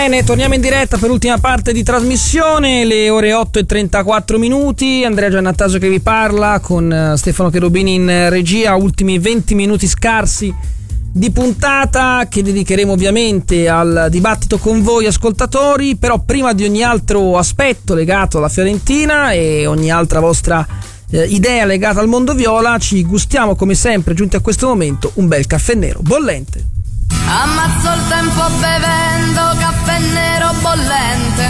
Bene, torniamo in diretta per l'ultima parte di trasmissione, le ore 8:34. Andrea Giannattasio che vi parla, con Stefano Cherubini in regia. Ultimi 20 minuti scarsi di puntata che dedicheremo ovviamente al dibattito con voi ascoltatori, però prima di ogni altro aspetto legato alla Fiorentina e ogni altra vostra idea legata al mondo viola, ci gustiamo come sempre, giunti a questo momento, un bel caffè nero bollente. Ammazzo il tempo bevendo caffè nero bollente.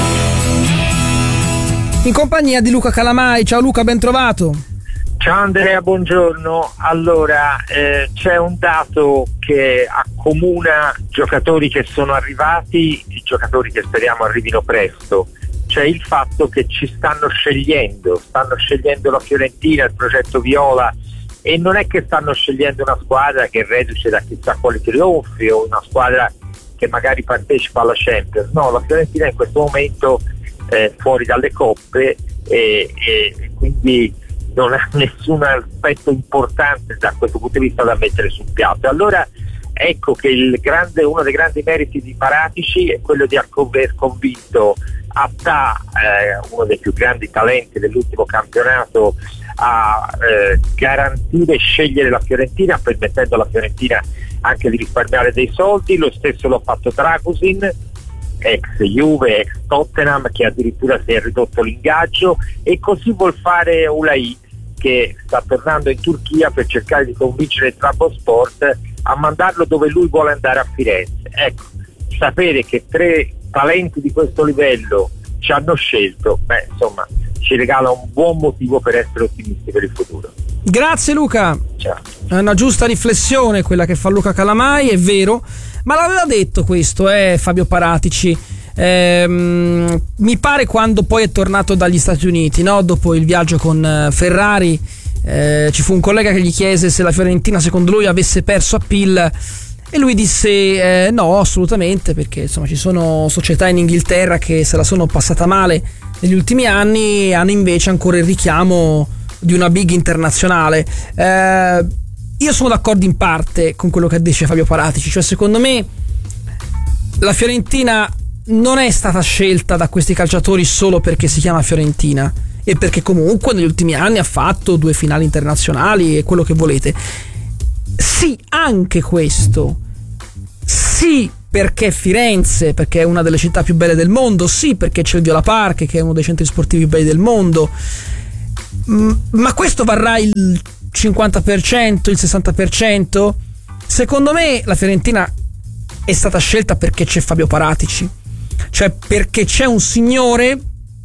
In compagnia di Luca Calamai. Ciao Luca, ben trovato. Ciao Andrea, buongiorno. Allora, c'è un dato che accomuna giocatori che sono arrivati e giocatori che speriamo arrivino presto. Cioè il fatto che ci stanno scegliendo la Fiorentina, il progetto Viola, e non è che stanno scegliendo una squadra che è reduce da chissà quali trionfi o una squadra che magari partecipa alla Champions. No, la Fiorentina in questo momento è fuori dalle coppe e quindi non ha nessun aspetto importante da questo punto di vista da mettere sul piatto. Allora ecco che uno dei grandi meriti di Paratici è quello di aver convinto Attà, uno dei più grandi talenti dell'ultimo campionato, a garantire e scegliere la Fiorentina, permettendo alla Fiorentina anche di risparmiare dei soldi. Lo stesso l'ha fatto Dragusin, ex Juve, ex Tottenham, che addirittura si è ridotto l'ingaggio, e così vuol fare Ulai, che sta tornando in Turchia per cercare di convincere il Trabzonspor a mandarlo dove lui vuole andare, a Firenze. Ecco, sapere che 3 talenti di questo livello ci hanno scelto, insomma, ci regala un buon motivo per essere ottimisti per il futuro. Grazie Luca. Ciao. È una giusta riflessione quella che fa Luca Calamai, è vero, ma l'aveva detto questo Fabio Paratici, mi pare, quando poi è tornato dagli Stati Uniti, no? Dopo il viaggio con Ferrari, ci fu un collega che gli chiese se la Fiorentina secondo lui avesse perso appeal, e lui disse no, assolutamente, perché insomma ci sono società in Inghilterra che se la sono passata male negli ultimi anni, hanno invece ancora il richiamo di una big internazionale. Io sono d'accordo in parte con quello che dice Fabio Paratici, cioè secondo me la Fiorentina non è stata scelta da questi calciatori solo perché si chiama Fiorentina e perché comunque negli ultimi anni ha fatto 2 finali internazionali e quello che volete. Sì, anche questo. Sì, perché Firenze, perché è una delle città più belle del mondo. Sì, perché c'è il Viola Park, che è uno dei centri sportivi più belli del mondo. Ma questo varrà il 50%, il 60%? Secondo me la Fiorentina è stata scelta perché c'è Fabio Paratici. Cioè perché c'è un signore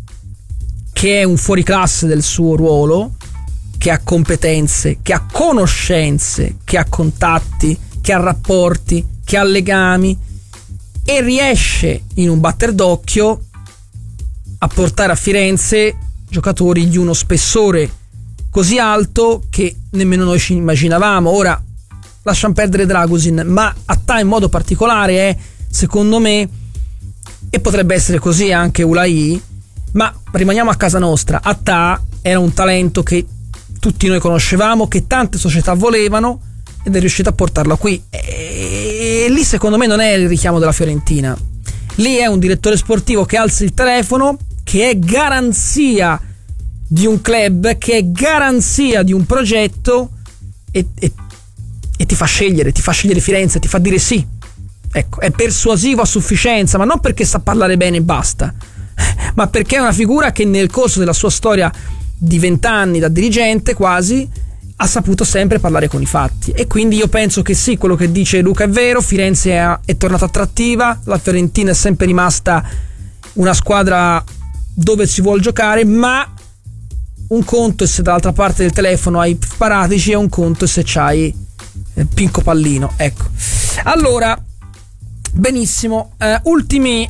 che è un fuoriclasse del suo ruolo, che ha competenze, che ha conoscenze, che ha contatti, che ha rapporti, che ha legami, e riesce in un batter d'occhio a portare a Firenze giocatori di uno spessore così alto che nemmeno noi ci immaginavamo. Ora lasciamo perdere Dragusin, ma Attà in modo particolare è, secondo me, e potrebbe essere così anche Ulai, ma rimaniamo a casa nostra, Attà era un talento che tutti noi conoscevamo, che tante società volevano, ed è riuscito a portarlo qui. E lì secondo me non è il richiamo della Fiorentina, lì è un direttore sportivo che alza il telefono, che è garanzia di un club, che è garanzia di un progetto, e ti fa scegliere Firenze, ti fa dire sì. Ecco, è persuasivo a sufficienza, ma non perché sa parlare bene e basta, ma perché è una figura che nel corso della sua storia di 20 anni da dirigente quasi ha saputo sempre parlare con i fatti. E quindi io penso che sì, quello che dice Luca è vero, Firenze è tornata attrattiva, la Fiorentina è sempre rimasta una squadra dove si vuol giocare, ma un conto è se dall'altra parte del telefono hai Paratici e un conto è se c'hai Pinco Pallino. Ecco, allora benissimo, ultimi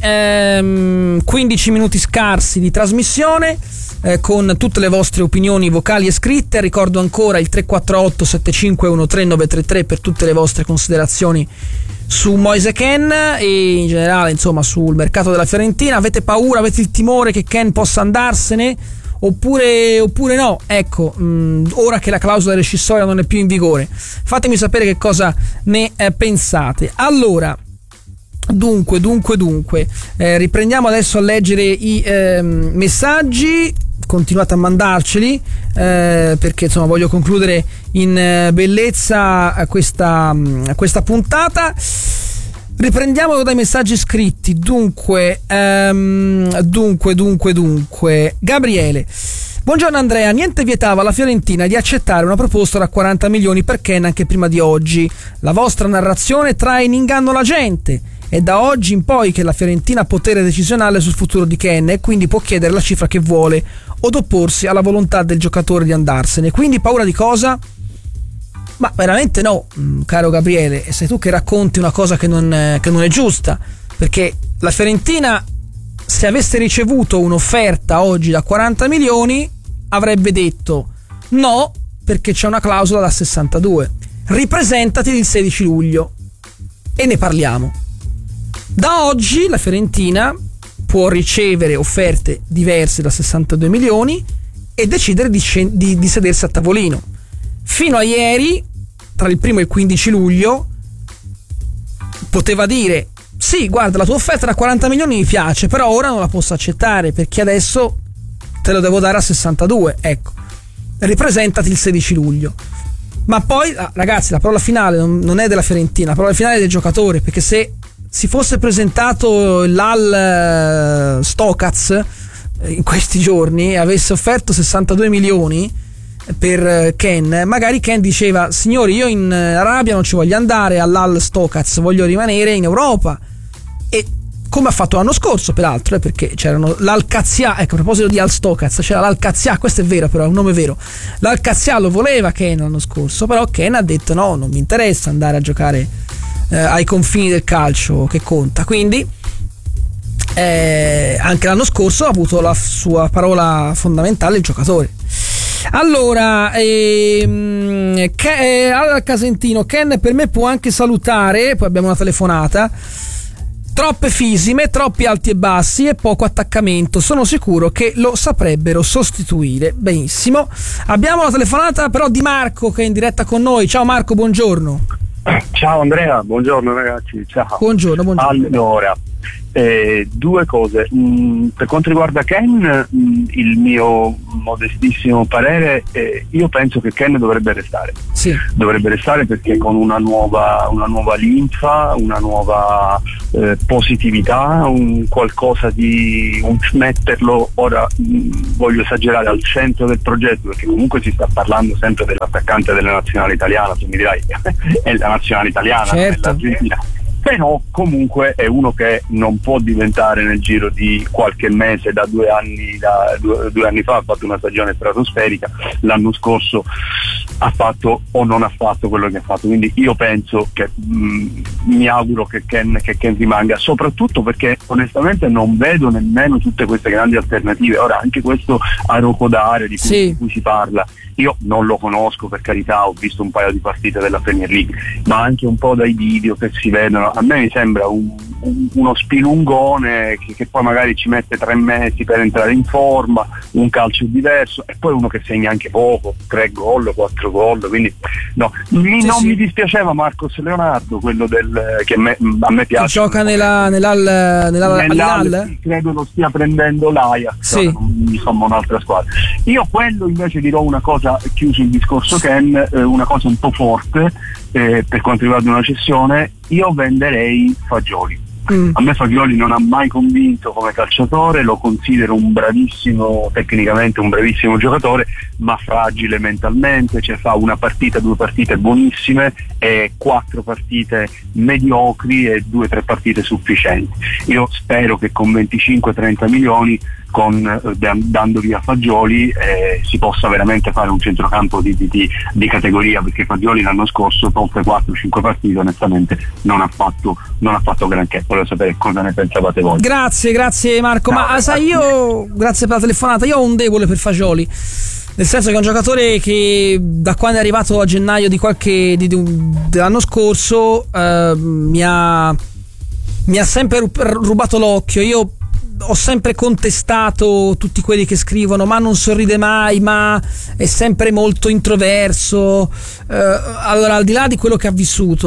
15 minuti scarsi di trasmissione, con tutte le vostre opinioni vocali e scritte. Ricordo ancora il 348 7513 933 per tutte le vostre considerazioni su Moise Kean e in generale, insomma, sul mercato della Fiorentina. Avete paura, avete il timore che Kean possa andarsene oppure no? Ecco, ora che la clausola rescissoria non è più in vigore, fatemi sapere che cosa ne pensate. Allora, Dunque, riprendiamo adesso a leggere i messaggi. Continuate a mandarceli, perché insomma voglio concludere in bellezza questa puntata. Riprendiamo dai messaggi scritti. Dunque, Gabriele: buongiorno Andrea, niente vietava alla Fiorentina di accettare una proposta da 40 milioni per Ken anche prima di oggi. La vostra narrazione trae in inganno la gente. È da oggi in poi che la Fiorentina ha potere decisionale sul futuro di Ken e quindi può chiedere la cifra che vuole od opporsi alla volontà del giocatore di andarsene. Quindi paura di cosa? Ma veramente no, caro Gabriele, sei tu che racconti una cosa che non è giusta, perché la Fiorentina, se avesse ricevuto un'offerta oggi da 40 milioni, avrebbe detto no, perché c'è una clausola da 62. Ripresentati il 16 luglio e ne parliamo. Da oggi la Fiorentina può ricevere offerte diverse da 62 milioni e decidere di sedersi a tavolino. Fino a ieri, tra il 1 e il 15 luglio, poteva dire sì, guarda, la tua offerta da 40 milioni mi piace, però ora non la posso accettare perché adesso te lo devo dare a 62. Ecco, ripresentati il 16 luglio. Ma poi, ragazzi, la parola finale non è della Fiorentina, la parola finale è del giocatore, perché se si fosse presentato l'Al Stokaz in questi giorni e avesse offerto 62 milioni per Ken, magari Ken diceva: signori, io in Arabia non ci voglio andare, all'Al Stokaz, voglio rimanere in Europa. E come ha fatto l'anno scorso, peraltro, perché c'erano l'Al-Qazia, ecco, a proposito di Al Stokaz, c'era l'Al-Qazia, questo è vero, però è un nome vero. L'Al-Qazia lo voleva Ken l'anno scorso, però Ken ha detto no, non mi interessa andare a giocare ai confini del calcio che conta. Quindi anche l'anno scorso ha avuto la sua parola fondamentale il giocatore. Allora, al Casentino: Ken per me può anche salutare. Poi abbiamo una telefonata. Troppe fisime, troppi alti e bassi e poco attaccamento. Sono sicuro che lo saprebbero sostituire benissimo. Abbiamo la telefonata però di Marco, che è in diretta con noi. Ciao Marco, buongiorno. Ciao Andrea, buongiorno ragazzi. Ciao. Buongiorno. Allora, due cose. Per quanto riguarda Ken, il mio modestissimo parere, io penso che Ken dovrebbe restare. Sì. Dovrebbe restare perché con una nuova linfa, una nuova positività, un qualcosa di metterlo, ora voglio esagerare, al centro del progetto, perché comunque si sta parlando sempre dell'attaccante della nazionale italiana. Tu mi dirai è la nazionale italiana, certo, non è l'Argentina. Però comunque è uno che non può diventare nel giro di qualche mese. Da due anni fa ha fatto una stagione stratosferica, l'anno scorso ha fatto o non ha fatto quello che ha fatto, quindi io penso che mi auguro che Ken rimanga, soprattutto perché onestamente non vedo nemmeno tutte queste grandi alternative. Ora anche questo Arocodare di cui si parla, io non lo conosco, per carità, ho visto un paio di partite della Premier League, ma anche un po' dai video che si vedono, a me mi sembra uno spilungone che poi magari ci mette 3 mesi per entrare in forma, un calcio diverso, e poi uno che segna anche poco, 3 gol, 4 gol, quindi no, mi dispiaceva Marcos Leonardo, quello che a me piace. Che gioca nell'Al? Credo lo stia prendendo l'Ajax, insomma un'altra squadra. Io quello invece dirò una cosa, chiuso il discorso Ken, una cosa un po' forte per quanto riguarda una cessione. Io venderei Fagioli. A me Fagioli non ha mai convinto come calciatore, lo considero un bravissimo tecnicamente, un bravissimo giocatore, ma fragile mentalmente, cioè fa una partita, 2 partite buonissime e 4 partite mediocri e 2 o 3 partite sufficienti. Io spero che con 25-30 milioni, dando via Fagioli, si possa veramente fare un centrocampo di categoria, perché Fagioli l'anno scorso dopo 4-5 partite onestamente non ha fatto granché. Volevo sapere cosa ne pensavate voi. Grazie Marco. Ma sai, io grazie per la telefonata, io ho un debole per Fagioli, nel senso che è un giocatore che da quando è arrivato a gennaio dell'anno scorso mi ha sempre rubato l'occhio. Io ho sempre contestato tutti quelli che scrivono ma non sorride mai, ma è sempre molto introverso. Allora, al di là di quello che ha vissuto,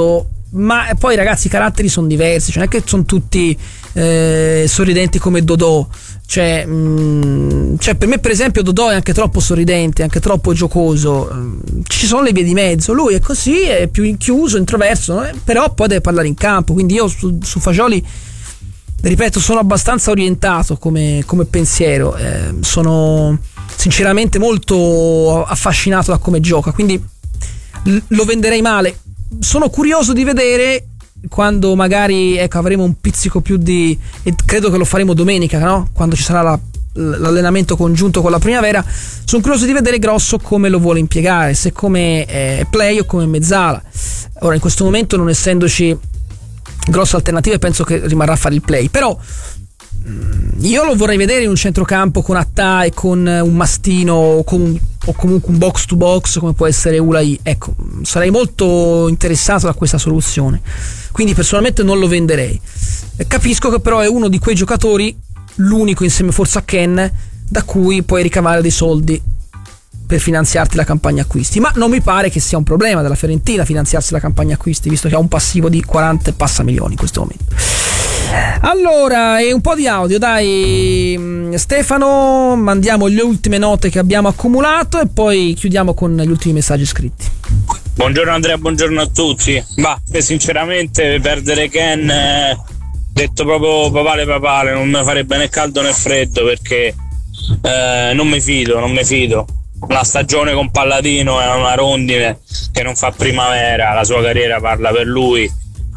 ma poi ragazzi i caratteri sono diversi, cioè non è che sono tutti sorridenti come Dodò, cioè per me per esempio Dodò è anche troppo sorridente, anche troppo giocoso, ci sono le vie di mezzo, lui è così, è più chiuso, introverso, però poi deve parlare in campo, quindi io su Fagioli, ripeto, sono abbastanza orientato come pensiero, sono sinceramente molto affascinato da come gioca, quindi lo venderei male. Sono curioso di vedere quando magari avremo un pizzico più di, e credo che lo faremo domenica, no? Quando ci sarà l'allenamento congiunto con la primavera, sono curioso di vedere Grosso come lo vuole impiegare, se come play o come mezzala. Ora in questo momento, non essendoci grosse alternative, penso che rimarrà a fare il play, però io lo vorrei vedere in un centrocampo con Attà e con un Mastino o comunque un box to box come può essere Ulai. Ecco, sarei molto interessato a questa soluzione, quindi personalmente non lo venderei. Capisco che però è uno di quei giocatori, l'unico insieme forse a Ken, da cui puoi ricavare dei soldi per finanziarti la campagna acquisti, ma non mi pare che sia un problema della Fiorentina finanziarsi la campagna acquisti, visto che ha un passivo di 40 e passa milioni in questo momento. Allora, e un po' di audio, dai Stefano, mandiamo le ultime note che abbiamo accumulato e poi chiudiamo con gli ultimi messaggi scritti. Buongiorno Andrea, buongiorno a tutti. Sinceramente perdere Ken, detto proprio papale, non mi farebbe né caldo né freddo, perché non mi fido. La stagione con Palladino è una rondine che non fa primavera, la sua carriera parla per lui,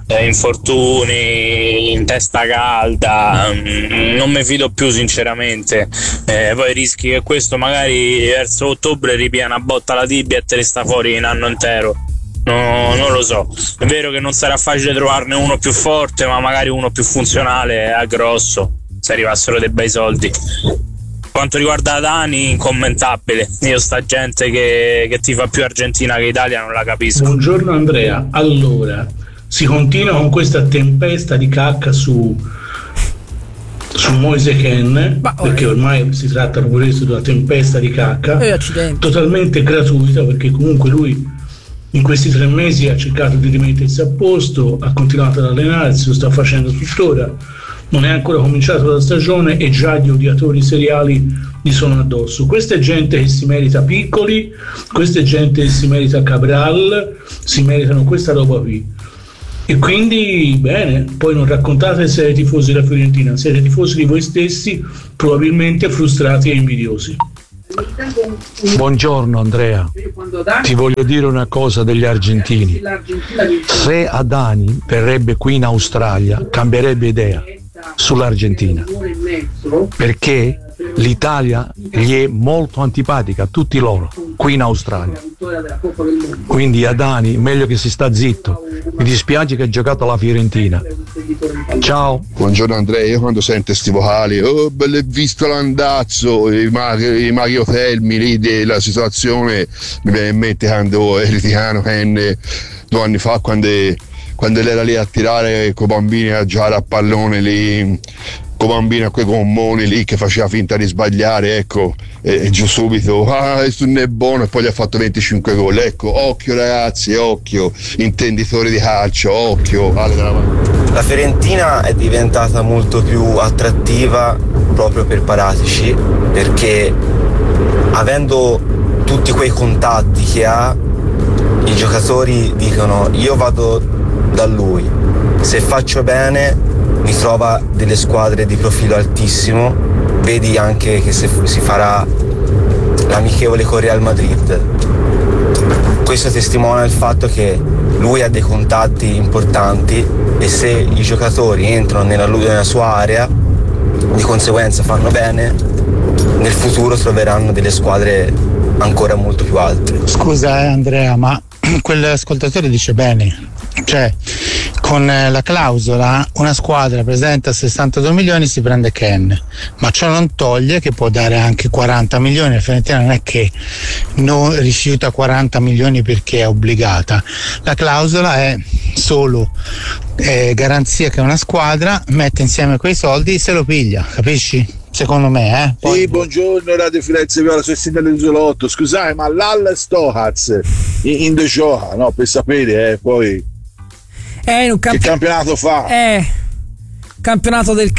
infortuni, in testa calda, non mi fido più sinceramente. Poi rischi che questo magari verso ottobre ripia una botta alla tibia e te ne sta fuori un anno intero. No, non lo so, è vero che non sarà facile trovarne uno più forte, ma magari uno più funzionale a Grosso, se arrivassero dei bei soldi. Quanto riguarda Dani, incommentabile. Io sta gente che ti fa più Argentina che Italia non la capisco. Buongiorno Andrea, allora si continua con questa tempesta di cacca su Moise Ken, perché ormai si tratta proprio di una tempesta di cacca totalmente gratuita, perché comunque lui in questi 3 mesi ha cercato di rimettersi a posto, ha continuato ad allenarsi, lo sta facendo tuttora, non è ancora cominciata la stagione e già gli odiatori seriali gli sono addosso. Questa è gente che si merita Piccoli, questa è gente che si merita Cabral, si meritano questa roba qui. E quindi bene, poi non raccontate se siete tifosi della Fiorentina, siete tifosi di voi stessi, probabilmente frustrati e invidiosi. Buongiorno Andrea, ti voglio dire una cosa degli argentini: se Adani verrebbe qui in Australia cambierebbe idea sull'Argentina, perché l'Italia gli è molto antipatica a tutti loro qui in Australia, quindi Adani meglio che si sta zitto. Mi dispiace che ha giocato alla Fiorentina. Ciao. Buongiorno Andrea, io quando sento sti vocali bello visto l'andazzo, i Mario Felmi lì della situazione, mi viene in mente quando Eriticano Ken 2 anni fa, quando lei era lì a tirare con i bambini a giocare a pallone lì, con i bambini a quei gommoni lì che faceva finta di sbagliare, ecco, e giù subito questo non è buono, e poi gli ha fatto 25 gol. Ecco, occhio ragazzi, occhio intenditori di calcio, occhio. La Fiorentina è diventata molto più attrattiva proprio per Paratici, perché avendo tutti quei contatti che ha, i giocatori dicono io vado da lui, se faccio bene mi trova delle squadre di profilo altissimo, vedi anche che se si farà l'amichevole con Real Madrid. Questo testimonia il fatto che lui ha dei contatti importanti e se i giocatori entrano nella sua area, di conseguenza fanno bene, nel futuro troveranno delle squadre ancora molto più alte. Scusa Andrea, ma quell'ascoltatore dice bene, cioè con la clausola una squadra presente a 62 milioni si prende Ken, ma ciò non toglie che può dare anche 40 milioni. La Fiorentina non è che non rifiuta 40 milioni perché è obbligata, la clausola è solo garanzia che una squadra mette insieme quei soldi e se lo piglia, capisci? Secondo me, Poi... Sì, buongiorno Radio Firenze Viola, sono Sindaco Isolotto. Scusate, ma l'Al Stohaz in the gioca, no? Per sapere, poi. Che campionato fa? Campionato del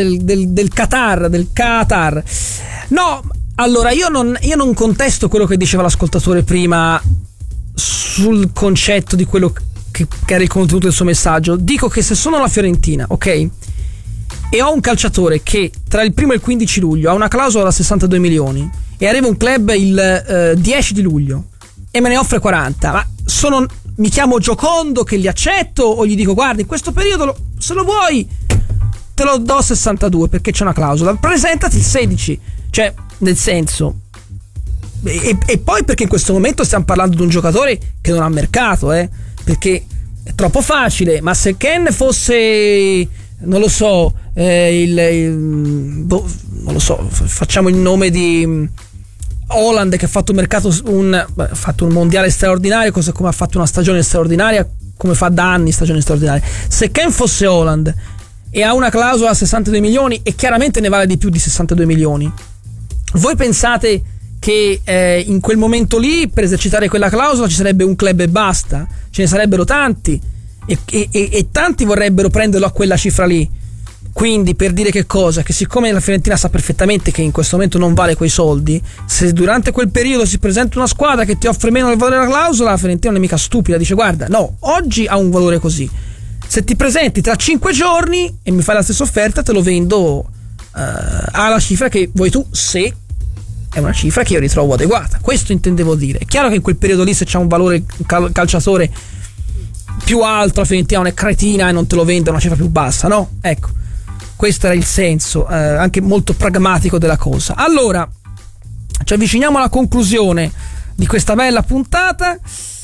Qatar. No, allora io non contesto quello che diceva l'ascoltatore prima sul concetto di quello che era il contenuto del suo messaggio. Dico che se sono la Fiorentina, ok, e ho un calciatore che tra il 1 e il 15 luglio ha una clausola da 62 milioni e arriva un club il 10 di luglio e me ne offre 40, ma mi chiamo Giocondo che li accetto, o gli dico guarda, in questo periodo se lo vuoi te lo do 62 perché c'è una clausola, presentati il 16, cioè nel senso, e poi perché in questo momento stiamo parlando di un giocatore che non ha mercato, perché è troppo facile. Ma se Ken fosse, non lo so, non lo so, facciamo il nome di Haaland, che ha fatto un mercato, ha fatto un mondiale straordinario, come ha fatto una stagione straordinaria, come fa da anni stagione straordinaria. Se Ken fosse Haaland e ha una clausola a 62 milioni e chiaramente ne vale di più di 62 milioni, voi pensate che in quel momento lì per esercitare quella clausola ci sarebbe un club e basta? Ce ne sarebbero tanti e tanti vorrebbero prenderlo a quella cifra lì. Quindi, per dire che cosa? Che siccome la Fiorentina sa perfettamente che in questo momento non vale quei soldi, se durante quel periodo si presenta una squadra che ti offre meno del valore della clausola, la Fiorentina non è mica stupida, dice guarda, no, oggi ha un valore così, se ti presenti tra 5 giorni e mi fai la stessa offerta te lo vendo alla cifra che vuoi tu, se è una cifra che io ritrovo adeguata. Questo intendevo dire. È chiaro che in quel periodo lì, se c'è un valore calciatore più alto, la Fiorentina non è cretina e non te lo vende a una cifra più bassa, no? Ecco, questo era il senso anche molto pragmatico della cosa. Allora, ci avviciniamo alla conclusione di questa bella puntata.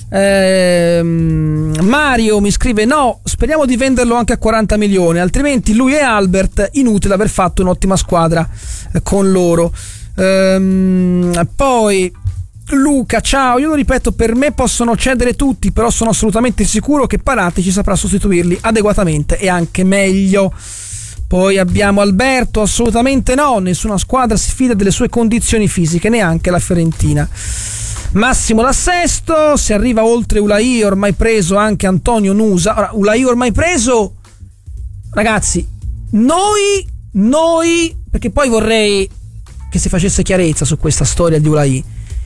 Mario mi scrive: no, speriamo di venderlo anche a 40 milioni, altrimenti lui e Albert inutile aver fatto un'ottima squadra con loro. Poi Luca, ciao, io lo ripeto, per me possono cedere tutti, però sono assolutamente sicuro che Paratici saprà sostituirli adeguatamente e anche meglio. Poi abbiamo Alberto: assolutamente no, nessuna squadra si fida delle sue condizioni fisiche, neanche la Fiorentina. Massimo da Sesto: se arriva oltre Ulai, ormai preso anche Antonio Nusa. Ora, Ulai ormai preso, ragazzi, noi, perché poi vorrei che si facesse chiarezza su questa storia di Ulai.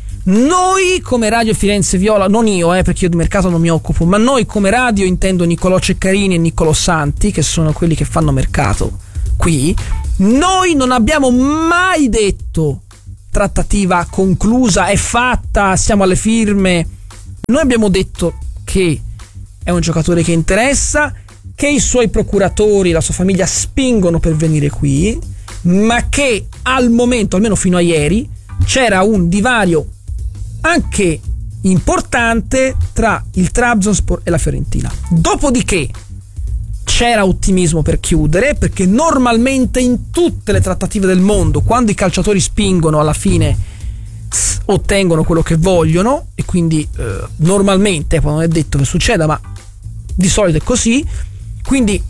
Noi come Radio Firenze Viola, non io perché io di mercato non mi occupo, ma noi come radio, intendo Niccolò Ceccarini e Niccolò Santi, che sono quelli che fanno mercato qui, noi non abbiamo mai detto trattativa conclusa, è fatta, siamo alle firme. Noi abbiamo detto che è un giocatore che interessa, che i suoi procuratori, la sua famiglia spingono per venire qui, ma che al momento, almeno fino a ieri, c'era un divario anche importante tra il Trabzonspor e la Fiorentina. Dopodiché c'era ottimismo per chiudere, perché normalmente in tutte le trattative del mondo, quando i calciatori spingono, alla fine ottengono quello che vogliono, e quindi normalmente, poi non è detto che succeda, ma di solito è così. Quindi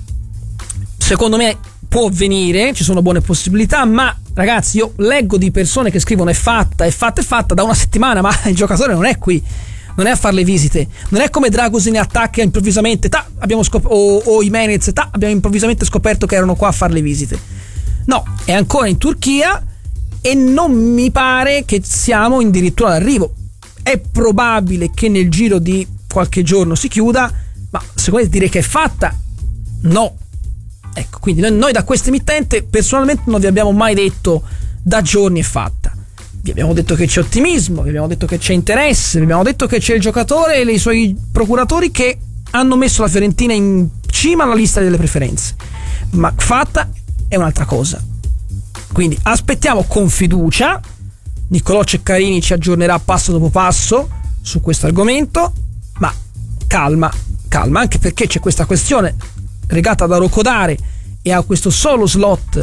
secondo me può avvenire, ci sono buone possibilità, ma ragazzi, io leggo di persone che scrivono è fatta da una settimana, ma il giocatore non è qui, non è a fare le visite, non è come Dragosin attacca improvvisamente, abbiamo o Jimenez, abbiamo improvvisamente scoperto che erano qua a fare le visite. No, è ancora in Turchia e non mi pare che siamo addirittura all'arrivo. È probabile che nel giro di qualche giorno si chiuda, ma secondo me dire che è fatta, no. Ecco, quindi noi da questa emittente personalmente non vi abbiamo mai detto da giorni è fatta. Vi abbiamo detto che c'è ottimismo, vi abbiamo detto che c'è interesse, vi abbiamo detto che c'è il giocatore e i suoi procuratori che hanno messo la Fiorentina in cima alla lista delle preferenze. Ma fatta è un'altra cosa. Quindi aspettiamo con fiducia. Niccolò Ceccarini ci aggiornerà passo dopo passo su questo argomento, ma calma, anche perché c'è questa questione legata da Rocodare e a questo solo slot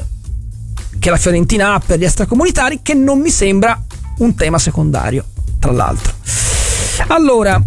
che la Fiorentina ha per gli extracomunitari, che non mi sembra un tema secondario, tra l'altro. Allora,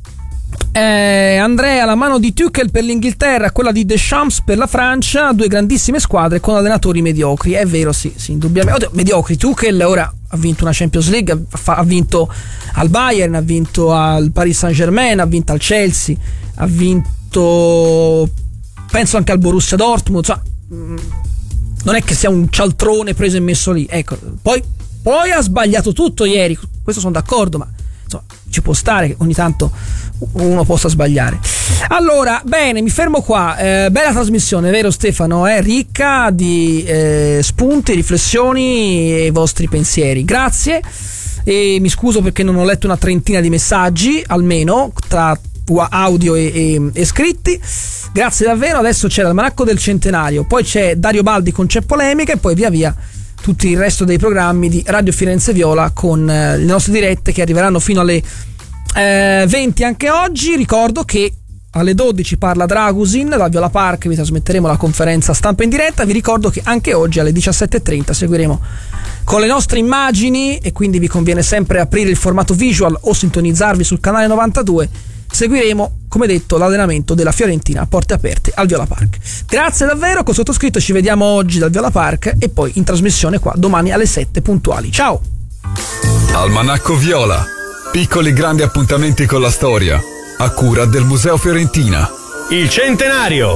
Andrea, la mano di Tuchel per l'Inghilterra, quella di Deschamps per la Francia, due grandissime squadre con allenatori mediocri. È vero, sì, indubbiamente. Mediocri. Tuchel ora ha vinto una Champions League, ha vinto al Bayern, ha vinto al Paris Saint-Germain, ha vinto al Chelsea, ha vinto giusto, penso anche al Borussia Dortmund, cioè, non è che sia un cialtrone preso e messo lì, ecco. Poi ha sbagliato tutto ieri, questo sono d'accordo, ma insomma, ci può stare che ogni tanto uno possa sbagliare. Allora, bene, mi fermo qua. Bella trasmissione, vero Stefano? Ricca di spunti, riflessioni e vostri pensieri. Grazie, e mi scuso perché non ho letto una trentina di messaggi, almeno tra audio e scritti. Grazie davvero. Adesso c'è l'almanacco del centenario, poi c'è Dario Baldi con C'è polemica, e poi via via tutto il resto dei programmi di Radio Firenze Viola con le nostre dirette che arriveranno fino alle 20 anche oggi. Ricordo che alle 12 parla Dragusin da Viola Park, vi trasmetteremo la conferenza stampa in diretta. Vi ricordo che anche oggi alle 17:30 seguiremo con le nostre immagini, e quindi vi conviene sempre aprire il formato visual o sintonizzarvi sul canale 92. Seguiremo, come detto, l'allenamento della Fiorentina a porte aperte al Viola Park. Grazie davvero, con sottoscritto ci vediamo oggi dal Viola Park e poi in trasmissione qua domani alle 7 puntuali. Ciao! Almanacco Viola, piccoli grandi appuntamenti con la storia, a cura del Museo Fiorentina. Il centenario.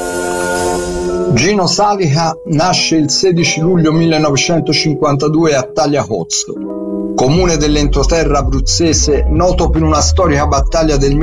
Gino Saliha nasce il 16 luglio 1952 a Tagliacozzo, comune dell'entroterra abruzzese noto per una storica battaglia del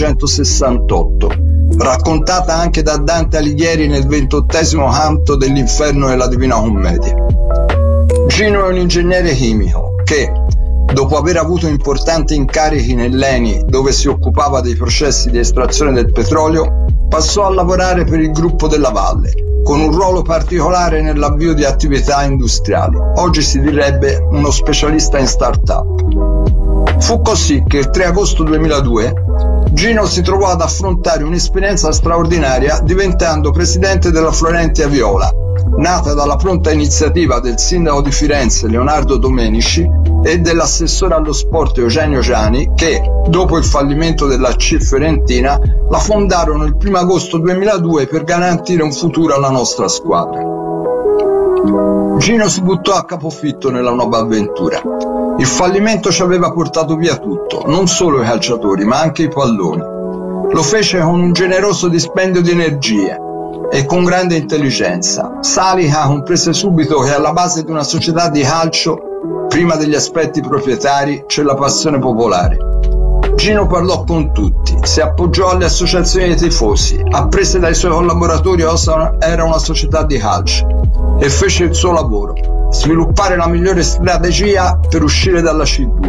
1268, raccontata anche da Dante Alighieri nel 28° canto dell'Inferno della Divina Commedia. Gino è un ingegnere chimico che, dopo aver avuto importanti incarichi nell'ENI, dove si occupava dei processi di estrazione del petrolio, passò a lavorare per il Gruppo della Valle, con un ruolo particolare nell'avvio di attività industriali. Oggi si direbbe uno specialista in start-up. Fu così che il 3 agosto 2002 Gino si trovò ad affrontare un'esperienza straordinaria diventando presidente della Florentia Viola, nata dalla pronta iniziativa del sindaco di Firenze Leonardo Domenici e dell'assessore allo sport Eugenio Giani, che, dopo il fallimento della C Fiorentina, la fondarono il 1 agosto 2002 per garantire un futuro alla nostra squadra. Gino si buttò a capofitto nella nuova avventura. Il fallimento ci aveva portato via tutto, non solo i calciatori, ma anche i palloni. Lo fece con un generoso dispendio di energie e con grande intelligenza. Saliha comprese subito che alla base di una società di calcio, prima degli aspetti proprietari, c'è la passione popolare. Gino parlò con tutti, si appoggiò alle associazioni dei tifosi, apprese dai suoi collaboratori cosa era una società di calcio e fece il suo lavoro, sviluppare la migliore strategia per uscire dalla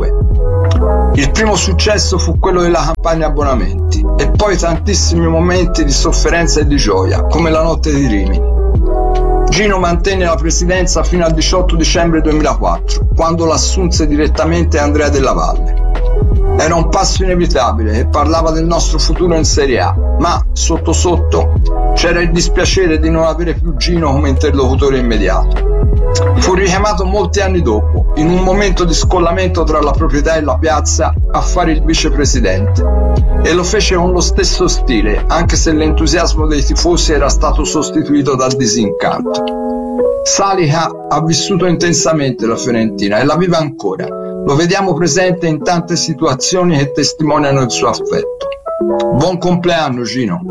C2. Il primo successo fu quello della campagna abbonamenti e poi tantissimi momenti di sofferenza e di gioia, come la notte di Rimini. Gino mantenne la presidenza fino al 18 dicembre 2004, quando l'assunse direttamente Andrea Della Valle. Era un passo inevitabile che parlava del nostro futuro in Serie A, ma sotto sotto c'era il dispiacere di non avere più Gino come interlocutore immediato. Fu richiamato molti anni dopo, in un momento di scollamento tra la proprietà e la piazza, a fare il vicepresidente, e lo fece con lo stesso stile, anche se l'entusiasmo dei tifosi era stato sostituito dal disincanto. Saliha ha vissuto intensamente la Fiorentina e la vive ancora. Lo vediamo presente in tante situazioni che testimoniano il suo affetto. Buon compleanno, Gino.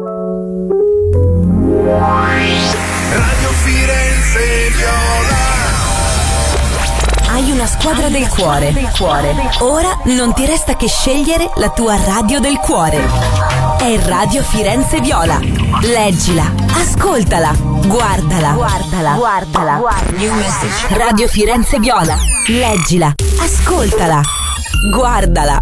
Radio Firenze Viola. Hai una squadra del cuore. Ora non ti resta che scegliere la tua radio del cuore. È Radio Firenze Viola. Leggila, ascoltala, guardala. New message. Radio Firenze Viola. Leggila, ascoltala, guardala.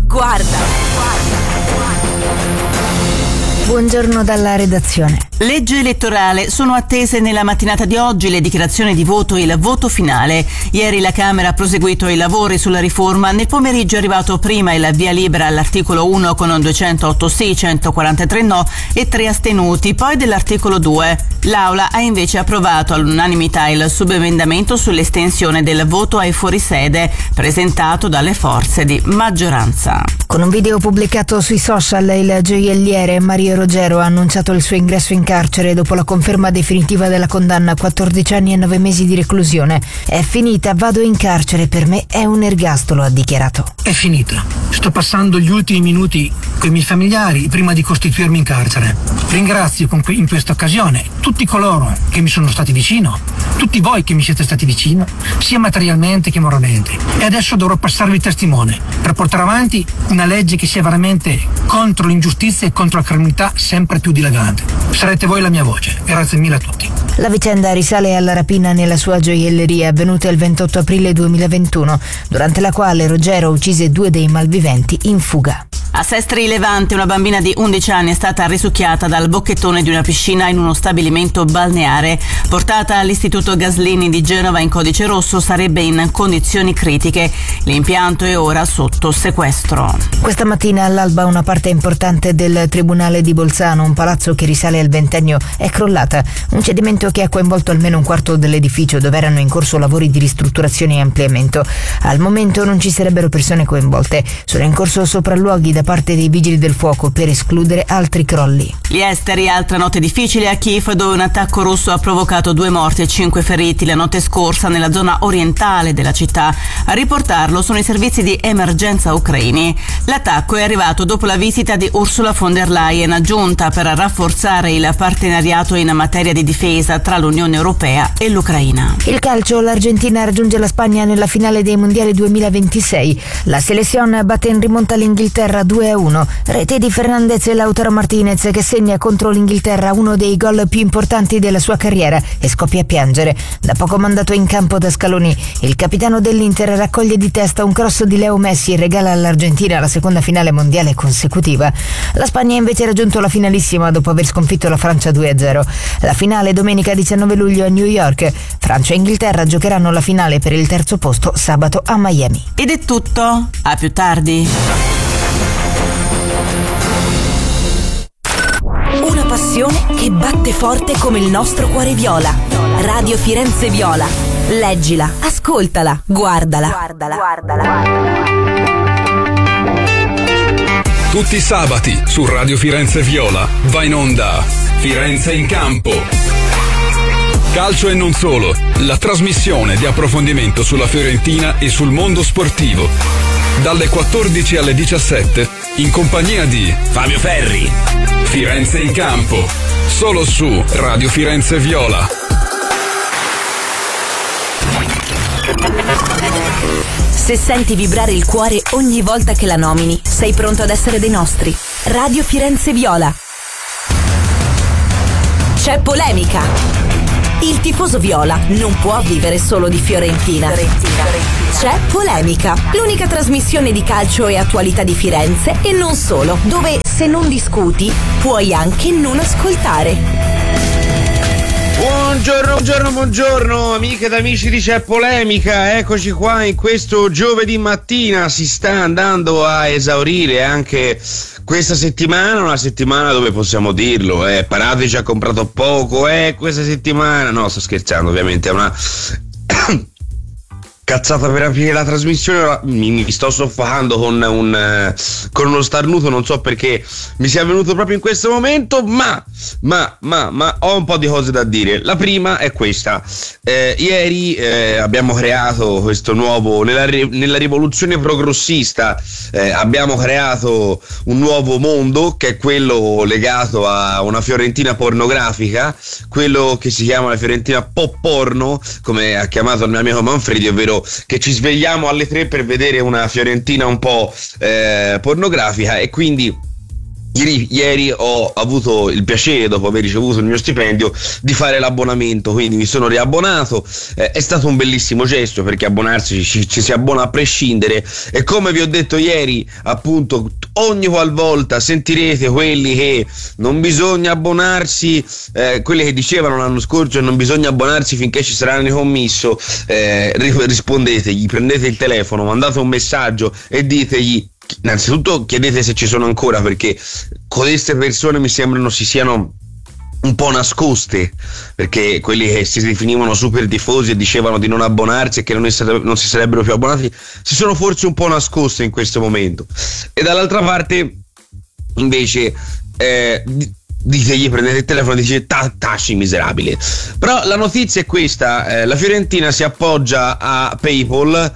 Buongiorno dalla redazione. Legge elettorale. Sono attese nella mattinata di oggi le dichiarazioni di voto e il voto finale. Ieri la Camera ha proseguito i lavori sulla riforma. Nel pomeriggio è arrivato prima il via libera all'articolo 1 con 208 sì, 143 no e 3 astenuti, poi dell'articolo 2. L'Aula ha invece approvato all'unanimità il subemendamento sull'estensione del voto ai fuorisede presentato dalle forze di maggioranza. Con un video pubblicato sui social, il gioielliere Mario Ruggero ha annunciato il suo ingresso in carcere dopo la conferma definitiva della condanna a 14 anni e 9 mesi di reclusione. È finita, vado in carcere, per me è un ergastolo, ha dichiarato. È finita. Sto passando gli ultimi minuti con i miei familiari prima di costituirmi in carcere. Ringrazio in questa occasione tutti coloro che mi sono stati vicino, tutti voi che mi siete stati vicino, sia materialmente che moralmente. E adesso dovrò passarvi testimone per portare avanti una legge che sia veramente contro l'ingiustizia e contro la criminalità sempre più dilagante. Sarete voi la mia voce. Grazie mille a tutti. La vicenda risale alla rapina nella sua gioielleria avvenuta il 28 aprile 2021, durante la quale Ruggero uccise 2 dei malviventi in fuga. A Sestri Levante una bambina di 11 anni è stata risucchiata dal bocchettone di una piscina in uno stabilimento balneare. Portata all'Istituto Gaslini di Genova in codice rosso, sarebbe in condizioni critiche. L'impianto è ora sotto sequestro. Questa mattina all'alba una parte importante del Tribunale di Bolzano, un palazzo che risale al ventennio, è crollata. Un cedimento che ha coinvolto almeno un quarto dell'edificio, dove erano in corso lavori di ristrutturazione e ampliamento. Al momento non ci sarebbero persone coinvolte. Sono in corso sopralluoghi da parte dei vigili del fuoco per escludere altri crolli. Gli esteri, altra notte difficile a Kiev, dove un attacco russo ha provocato 2 morti e 5 feriti la notte scorsa nella zona orientale della città. A riportarlo sono i servizi di emergenza ucraini. L'attacco è arrivato dopo la visita di Ursula von der Leyen, giunta per rafforzare il partenariato in materia di difesa tra l'Unione Europea e l'Ucraina. Il calcio, l'Argentina raggiunge la Spagna nella finale dei mondiali 2026. La selezione batte in rimonta l'Inghilterra 2-1, rete di Fernandez e Lautaro Martinez, che segna contro l'Inghilterra uno dei gol più importanti della sua carriera e scoppia a piangere. Da poco mandato in campo da Scaloni, il capitano dell'Inter raccoglie di testa un cross di Leo Messi e regala all'Argentina la seconda finale mondiale consecutiva. La Spagna invece ha raggiunto la finalissima dopo aver sconfitto la Francia 2-0. La finale domenica 19 luglio a New York. Francia e Inghilterra giocheranno la finale per il terzo posto sabato a Miami. Ed è tutto, a più tardi. Una passione che batte forte come il nostro cuore viola. Radio Firenze Viola. Leggila, ascoltala, guardala. Tutti i sabati su Radio Firenze Viola va in onda Firenze in campo. Calcio e non solo, la trasmissione di approfondimento sulla Fiorentina e sul mondo sportivo. Dalle 14 alle 17 in compagnia di Fabio Ferri. Firenze in campo, solo su Radio Firenze Viola. Se senti vibrare il cuore ogni volta che la nomini, sei pronto ad essere dei nostri. Radio Firenze Viola. C'è polemica. Il tifoso viola non può vivere solo di Fiorentina. C'è polemica, l'unica trasmissione di calcio e attualità di Firenze e non solo, dove se non discuti puoi anche non ascoltare. Buongiorno amiche ed amici di C'è Polemica, eccoci qua in questo giovedì mattina. Si sta andando a esaurire anche questa settimana, una settimana dove possiamo dirlo, Parati ci ha comprato poco, questa settimana, no, sto scherzando, ovviamente è una cazzata per aprire la trasmissione. Mi sto soffocando con uno starnuto, non so perché mi sia venuto proprio in questo momento, ma ho un po' di cose da dire. La prima è questa: ieri abbiamo creato questo nuovo, nella rivoluzione progressista abbiamo creato un nuovo mondo, che è quello legato a una Fiorentina pornografica, quello che si chiama la Fiorentina pop porno, come ha chiamato il mio amico Manfredi, ovvero che ci svegliamo alle 3 per vedere una Fiorentina un po' pornografica. E quindi ieri ho avuto il piacere, dopo aver ricevuto il mio stipendio, di fare l'abbonamento, quindi mi sono riabbonato. È stato un bellissimo gesto, perché abbonarsi ci si abbona a prescindere, e come vi ho detto ieri, appunto, ogni qualvolta sentirete quelli che non bisogna abbonarsi, quelli che dicevano l'anno scorso non bisogna abbonarsi finché ci saranno i commisso, rispondetegli, prendete il telefono, mandate un messaggio e ditegli. Innanzitutto chiedete se ci sono ancora, perché queste persone mi sembrano si siano un po' nascoste, perché quelli che si definivano super tifosi e dicevano di non abbonarsi e che non si sarebbero più abbonati si sono forse un po' nascoste in questo momento. E dall'altra parte invece ditegli, prendete il telefono e dice tasci miserabile. Però la notizia è questa, la Fiorentina si appoggia a PayPal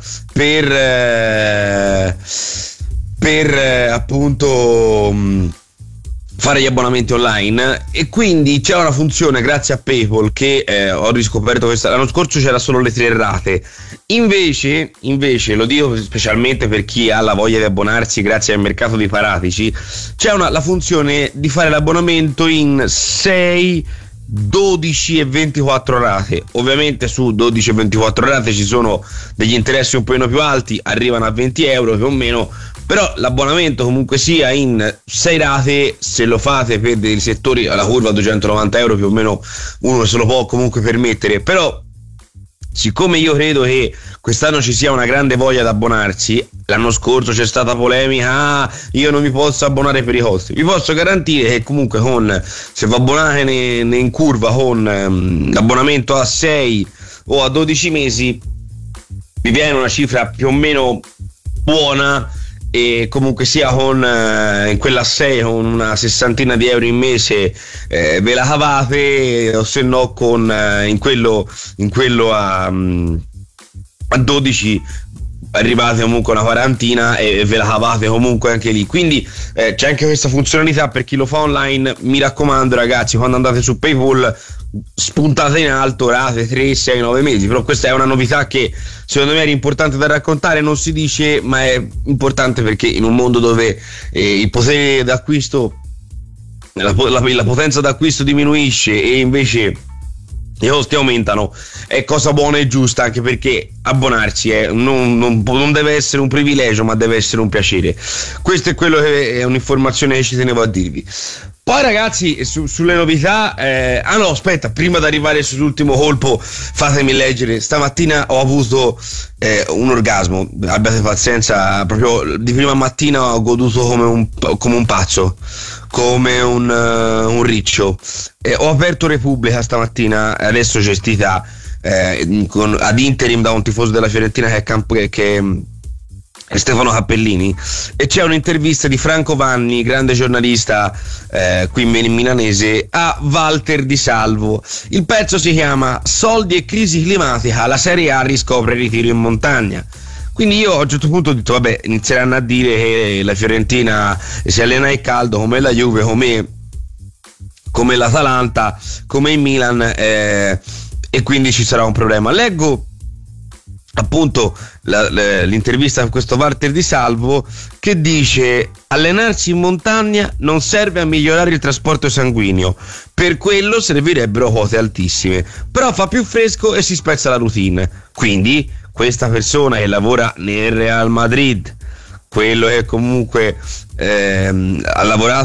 per appunto fare gli abbonamenti online, e quindi c'è una funzione grazie a PayPal che ho riscoperto l'anno scorso c'era solo le 3 rate, invece lo dico specialmente per chi ha la voglia di abbonarsi grazie al mercato dei paratici, c'è la funzione di fare l'abbonamento in 6, 12 e 24 rate. Ovviamente su 12 e 24 rate ci sono degli interessi un pochino più alti, arrivano a 20 euro più o meno, però l'abbonamento comunque sia in 6 rate, se lo fate per dei settori alla curva 290 euro più o meno uno se lo può comunque permettere. Però siccome io credo che quest'anno ci sia una grande voglia di abbonarsi, l'anno scorso c'è stata polemica, io non mi posso abbonare per i costi, vi posso garantire che comunque se vi abbonate in curva con l'abbonamento a 6 o a 12 mesi vi viene una cifra più o meno buona, e comunque sia in quella 6 con una 60 di euro in mese ve la cavate, o se no in quello a 12 arrivate comunque una quarantina e ve la cavate comunque anche lì. Quindi c'è anche questa funzionalità per chi lo fa online. Mi raccomando ragazzi, quando andate su PayPal spuntate in alto rate 3, 6, 9 mesi. Però questa è una novità che secondo me era importante da raccontare, non si dice, ma è importante perché in un mondo dove il potere d'acquisto, la potenza d'acquisto diminuisce e invece i costi aumentano, è cosa buona e giusta, anche perché abbonarsi non deve essere un privilegio, ma deve essere un piacere. Questo è quello che è un'informazione che ci tenevo a dirvi. Poi ragazzi, sulle novità, prima di arrivare sull'ultimo colpo, fatemi leggere. Stamattina ho avuto un orgasmo, abbiate pazienza, proprio di prima mattina ho goduto come un pazzo, come un riccio. Ho aperto Repubblica stamattina, adesso gestita ad interim da un tifoso della Fiorentina che è Stefano Cappellini, e c'è un'intervista di Franco Vanni, grande giornalista qui milanese, a Walter Di Salvo. Il pezzo si chiama Soldi e crisi climatica, la Serie A riscopre il ritiro in montagna. Quindi io a un certo punto ho detto vabbè, inizieranno a dire che la Fiorentina si allena al caldo come la Juve, come l'Atalanta, come il Milan, e quindi ci sarà un problema. Leggo appunto l'intervista a questo Walter Di Salvo che dice: allenarsi in montagna non serve a migliorare il trasporto sanguigno, per quello servirebbero quote altissime, però fa più fresco e si spezza la routine. Quindi questa persona che lavora nel Real Madrid, quello che comunque ha lavorato